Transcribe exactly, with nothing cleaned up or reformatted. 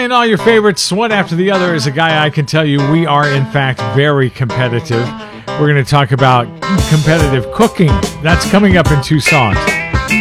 Playing all your favorites one after the other is a guy I can tell you we are, in fact, very competitive. We're going to talk about competitive cooking. That's coming up in two songs.